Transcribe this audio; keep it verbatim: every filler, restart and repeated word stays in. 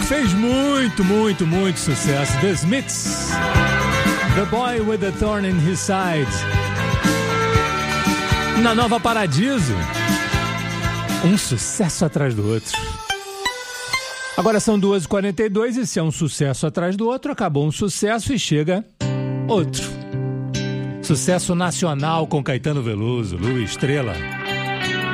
fez muito, muito, muito sucesso. The Smiths, The Boy with the Thorn in His Side. Na Nova Paradiso, um sucesso atrás do outro. Agora são duas e quarenta e dois e se é um sucesso atrás do outro, acabou um sucesso e chega outro. Sucesso nacional com Caetano Veloso, Lua Estrela.